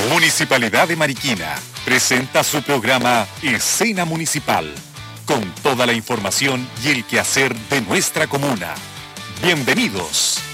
Municipalidad de Mariquina presenta su programa Escena Municipal, con toda la información y el quehacer de nuestra comuna. Bienvenidos.